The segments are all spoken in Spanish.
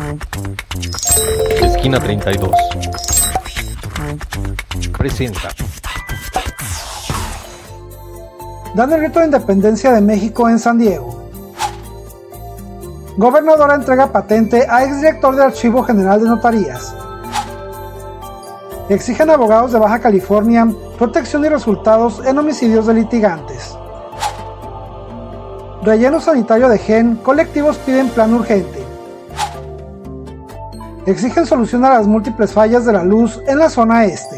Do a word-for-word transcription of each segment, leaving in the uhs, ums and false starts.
Esquina treinta y dos presenta. Dan el grito de independencia de México en San Diego. Gobernadora entrega patente a exdirector del Archivo General de Notarías. Exigen abogados de Baja California protección y resultados en homicidios de litigantes. Relleno sanitario de Gen, colectivos piden plan urgente. Exigen solución a las múltiples fallas de la luz en la zona este.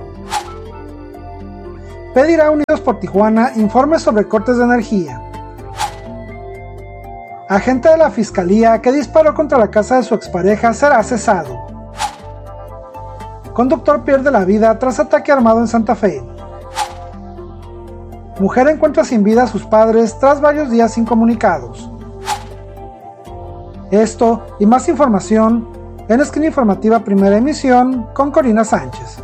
Pedirá Unidos por Tijuana informes sobre cortes de energía. Agente de la Fiscalía que disparó contra la casa de su expareja será cesado. Conductor pierde la vida tras ataque armado en Santa Fe. Mujer encuentra sin vida a sus padres tras varios días incomunicados. Esto y más información en Esquina Informativa Primera Emisión con Corina Sánchez.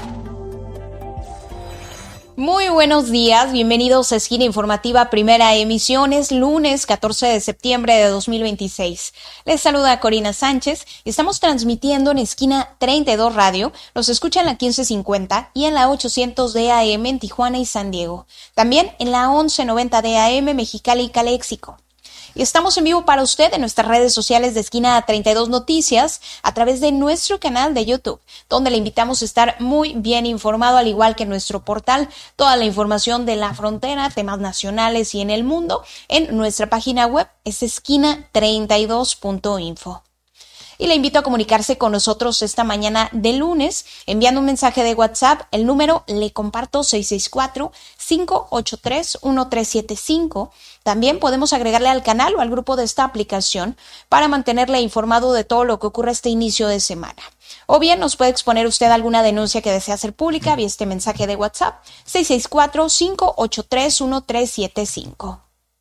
Muy buenos días, bienvenidos a Esquina Informativa Primera Emisión, es lunes catorce de septiembre de dos mil veintiséis. Les saluda Corina Sánchez y estamos transmitiendo en Esquina treinta y dos Radio, los escuchan en la quince cincuenta y en la ochocientos de A M en Tijuana y San Diego. También en la once noventa de A M Mexicali y Caléxico. Y estamos en vivo para usted en nuestras redes sociales de Esquina treinta y dos Noticias a través de nuestro canal de YouTube, donde le invitamos a estar muy bien informado, al igual que en nuestro portal, toda la información de la frontera, temas nacionales y en el mundo, en nuestra página web es esquina treinta y dos punto info. Y le invito a comunicarse con nosotros esta mañana de lunes, enviando un mensaje de WhatsApp, el número le comparto seis seis cuatro, cinco ocho tres, uno tres siete cinco. También podemos agregarle al canal o al grupo de esta aplicación para mantenerle informado de todo lo que ocurre este inicio de semana. O bien nos puede exponer usted alguna denuncia que desea hacer pública vía este mensaje de WhatsApp, seis seis cuatro, cinco ocho tres, uno tres siete cinco.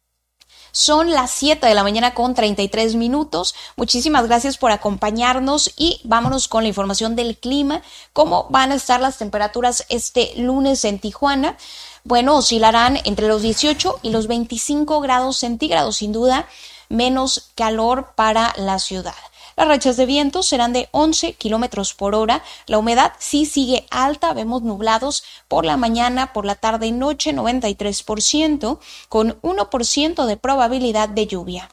Son las siete de la mañana con treinta y tres minutos. Muchísimas gracias por acompañarnos y vámonos con la información del clima. ¿Cómo van a estar las temperaturas este lunes en Tijuana? Bueno, oscilarán entre los dieciocho y los veinticinco grados centígrados, sin duda menos calor para la ciudad. Las rachas de viento serán de once kilómetros por hora. La humedad sí sigue alta. Vemos nublados por la mañana, por la tarde y noche, noventa y tres por ciento, con uno por ciento de probabilidad de lluvia.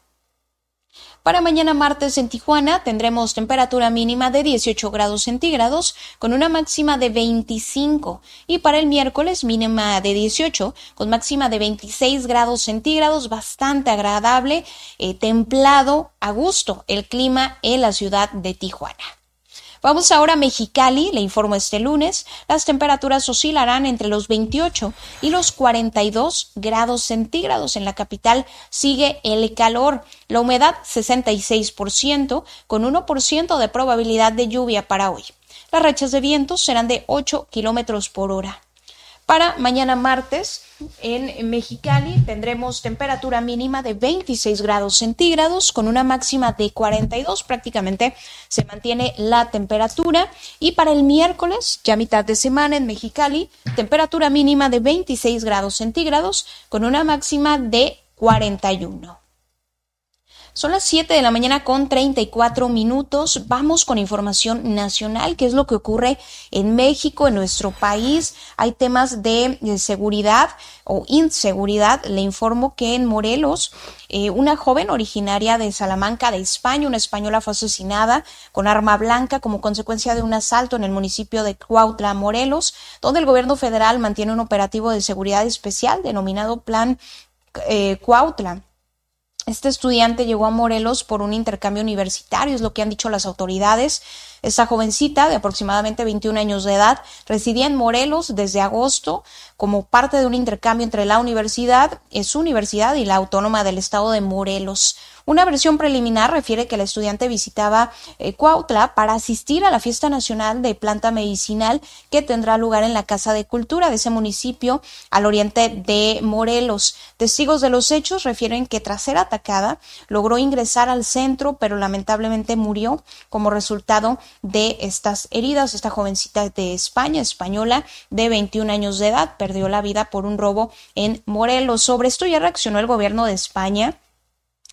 Para mañana martes en Tijuana tendremos temperatura mínima de dieciocho grados centígrados con una máxima de veinticinco y para el miércoles mínima de dieciocho con máxima de veintiséis grados centígrados, bastante agradable, eh, templado, a gusto el clima en la ciudad de Tijuana. Vamos ahora a Mexicali, le informo este lunes, las temperaturas oscilarán entre los veintiocho y los cuarenta y dos grados centígrados. En la capital sigue el calor, la humedad sesenta y seis por ciento con uno por ciento de probabilidad de lluvia para hoy. Las rachas de viento serán de ocho kilómetros por hora. Para mañana martes en Mexicali tendremos temperatura mínima de veintiséis grados centígrados con una máxima de cuarenta y dos, prácticamente se mantiene la temperatura. Y para el miércoles, ya mitad de semana en Mexicali, temperatura mínima de veintiséis grados centígrados con una máxima de cuarenta y uno. Son las siete de la mañana con treinta y cuatro minutos. Vamos con información nacional. ¿Qué es lo que ocurre en México, en nuestro país? Hay temas de, de seguridad o inseguridad. Le informo que en Morelos, eh, una joven originaria de Salamanca, de España, una española, fue asesinada con arma blanca como consecuencia de un asalto en el municipio de Cuautla, Morelos, donde el gobierno federal mantiene un operativo de seguridad especial denominado Plan eh, Cuautla. Este estudiante llegó a Morelos por un intercambio universitario, es lo que han dicho las autoridades. Esta jovencita de aproximadamente veintiún años de edad residía en Morelos desde agosto como parte de un intercambio entre la universidad, su universidad y la Autónoma del Estado de Morelos. Una versión preliminar refiere que el estudiante visitaba eh, Cuautla para asistir a la fiesta nacional de planta medicinal que tendrá lugar en la Casa de Cultura de ese municipio al oriente de Morelos. Testigos de los hechos refieren que tras ser atacada logró ingresar al centro, pero lamentablemente murió como resultado de estas heridas. Esta jovencita de España, española, de veintiún años de edad, perdió la vida por un robo en Morelos. Sobre esto ya reaccionó el gobierno de España.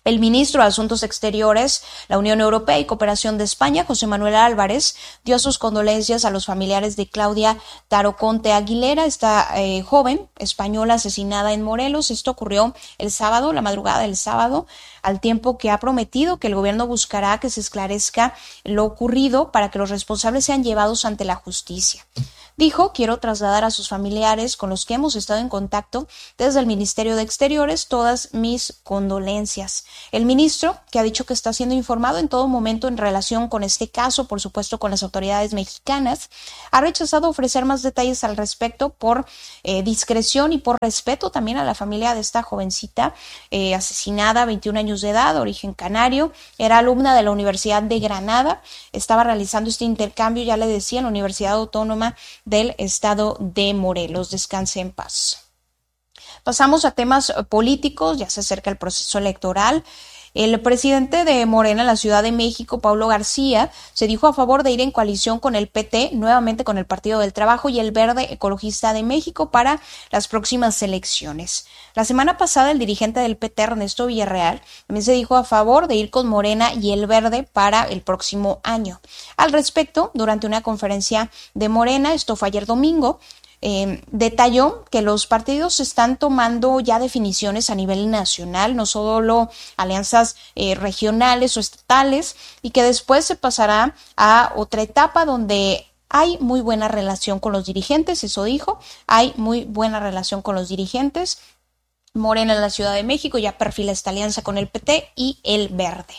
El ministro de Asuntos Exteriores, la Unión Europea y Cooperación de España, José Manuel Álvarez, dio sus condolencias a los familiares de Claudia Taroconte Aguilera, esta eh, joven española asesinada en Morelos. Esto ocurrió el sábado, la madrugada del sábado, al tiempo que ha prometido que el gobierno buscará que se esclarezca lo ocurrido para que los responsables sean llevados ante la justicia. Dijo: quiero trasladar a sus familiares con los que hemos estado en contacto desde el Ministerio de Exteriores todas mis condolencias. El ministro, que ha dicho que está siendo informado en todo momento en relación con este caso, por supuesto con las autoridades mexicanas, ha rechazado ofrecer más detalles al respecto por eh, discreción y por respeto también a la familia de esta jovencita eh, asesinada, veintiún años de edad, origen canario, era alumna de la Universidad de Granada, estaba realizando este intercambio, ya le decía, en la Universidad Autónoma del estado de Morelos. Descanse en paz. Pasamos a temas políticos, ya se acerca el proceso electoral. El presidente de Morena en la Ciudad de México, Paulo García, se dijo a favor de ir en coalición con el P T, nuevamente con el Partido del Trabajo y el Verde Ecologista de México para las próximas elecciones. La semana pasada, el dirigente del P T, Ernesto Villarreal, también se dijo a favor de ir con Morena y el Verde para el próximo año. Al respecto, durante una conferencia de Morena, esto fue ayer domingo, Eh, detalló que los partidos están tomando ya definiciones a nivel nacional, no solo alianzas eh, regionales o estatales, y que después se pasará a otra etapa donde hay muy buena relación con los dirigentes, eso dijo, hay muy buena relación con los dirigentes. Morena en la Ciudad de México ya perfila esta alianza con el P T y el Verde.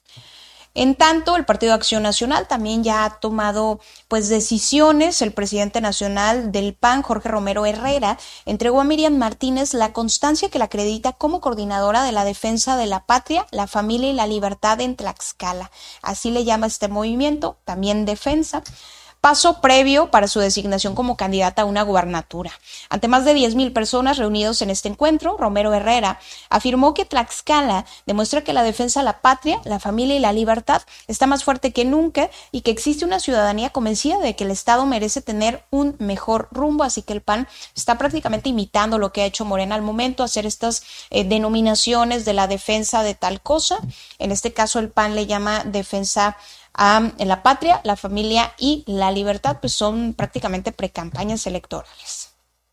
En tanto, el Partido Acción Nacional también ya ha tomado pues decisiones. El presidente nacional del P A N, Jorge Romero Herrera, entregó a Miriam Martínez la constancia que la acredita como coordinadora de la defensa de la patria, la familia y la libertad en Tlaxcala. Así le llama este movimiento, también defensa. Paso previo para su designación como candidata a una gubernatura. Ante más de diez mil personas reunidos en este encuentro, Romero Herrera afirmó que Tlaxcala demuestra que la defensa de la patria, la familia y la libertad está más fuerte que nunca y que existe una ciudadanía convencida de que el Estado merece tener un mejor rumbo, así que el P A N está prácticamente imitando lo que ha hecho Morena al momento, hacer estas eh, denominaciones de la defensa de tal cosa. En este caso el P A N le llama defensa a la patria, la familia y la libertad, pues son prácticamente precampañas electorales.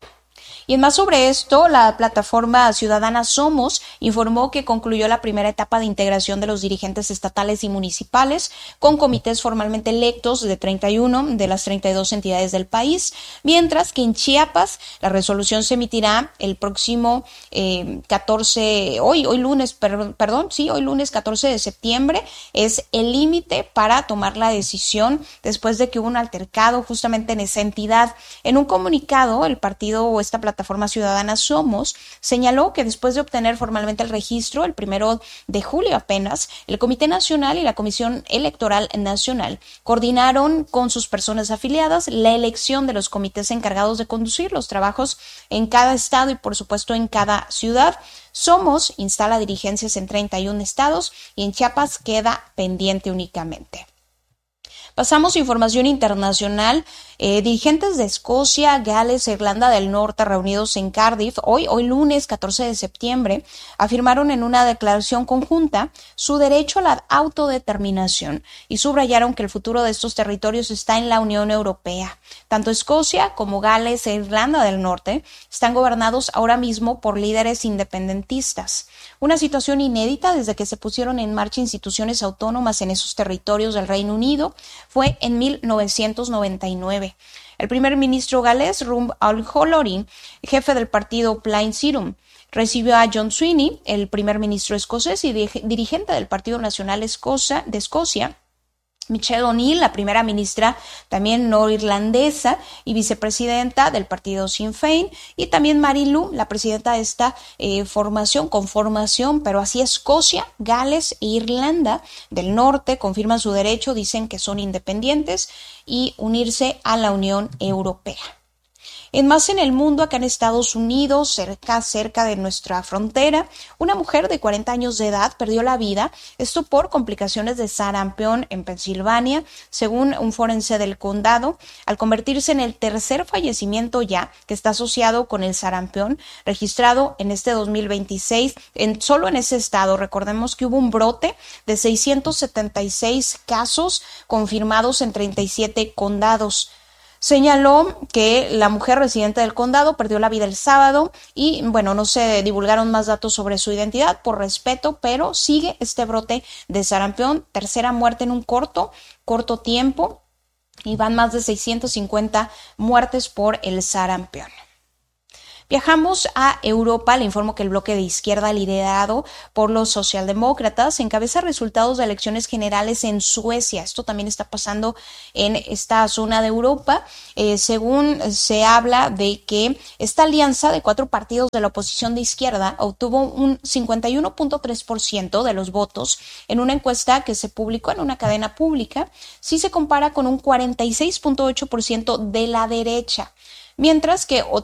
Y en más sobre esto, la plataforma ciudadana Somos informó que concluyó la primera etapa de integración de los dirigentes estatales y municipales con comités formalmente electos de treinta y una de las treinta y dos entidades del país, mientras que en Chiapas la resolución se emitirá el próximo eh, catorce, hoy, hoy lunes, per, perdón, sí, hoy lunes catorce de septiembre es el límite para tomar la decisión después de que hubo un altercado justamente en esa entidad. En un comunicado, el partido o esta plataforma Plataforma Ciudadana Somos señaló que después de obtener formalmente el registro el primero de julio apenas, el Comité Nacional y la Comisión Electoral Nacional coordinaron con sus personas afiliadas la elección de los comités encargados de conducir los trabajos en cada estado y por supuesto en cada ciudad. Somos instala dirigencias en treinta y un estados y en Chiapas queda pendiente únicamente. Pasamos a información internacional. Eh, dirigentes de Escocia, Gales e Irlanda del Norte reunidos en Cardiff hoy, hoy lunes catorce de septiembre, afirmaron en una declaración conjunta su derecho a la autodeterminación y subrayaron que el futuro de estos territorios está en la Unión Europea. Tanto Escocia como Gales e Irlanda del Norte están gobernados ahora mismo por líderes independentistas. Una situación inédita desde que se pusieron en marcha instituciones autónomas en esos territorios del Reino Unido fue en mil novecientos noventa y nueve. El primer ministro galés, Rum Al-Holorin, jefe del partido Plaid Cymru, recibió a John Sweeney, el primer ministro escocés y dirigente del Partido Nacional Escocia, de Escocia, Michelle O'Neill, la primera ministra también norirlandesa y vicepresidenta del partido Sinn Féin, y también Mary Lou, la presidenta de esta eh, formación, conformación, pero así Escocia, Gales e Irlanda del Norte confirman su derecho, dicen que son independientes y unirse a la Unión Europea. En más en el mundo, acá en Estados Unidos, cerca, cerca de nuestra frontera, una mujer de cuarenta años de edad perdió la vida, esto por complicaciones de sarampión en Pensilvania, según un forense del condado, al convertirse en el tercer fallecimiento ya que está asociado con el sarampión, registrado en este dos mil veintiséis, en, solo en ese estado. Recordemos que hubo un brote de seiscientos setenta y seis casos confirmados en treinta y siete condados. Señaló que la mujer residente del condado perdió la vida el sábado y, bueno, no se divulgaron más datos sobre su identidad por respeto, pero sigue este brote de sarampión, tercera muerte en un corto, corto tiempo, y van más de seiscientas cincuenta muertes por el sarampión. Viajamos a Europa. Le informo que el bloque de izquierda liderado por los socialdemócratas encabeza resultados de elecciones generales en Suecia. Esto también está pasando en esta zona de Europa. Eh, según se habla de que esta alianza de cuatro partidos de la oposición de izquierda obtuvo un cincuenta y uno punto tres por ciento de los votos en una encuesta que se publicó en una cadena pública, si se compara con un cuarenta y seis punto ocho por ciento de la derecha. Mientras que